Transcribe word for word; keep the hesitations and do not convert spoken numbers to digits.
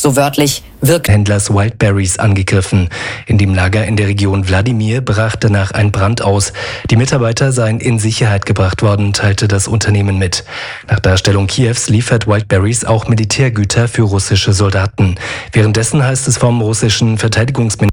So wörtlich, wirkt Händlers Wildberries angegriffen. In dem Lager in der Region Wladimir brach danach ein Brand aus. Die Mitarbeiter seien in Sicherheit gebracht worden, teilte das Unternehmen mit. Nach Darstellung Kiews liefert Wildberries auch Militärgüter für russische Soldaten. Währenddessen heißt es vom russischen Verteidigungsministerium,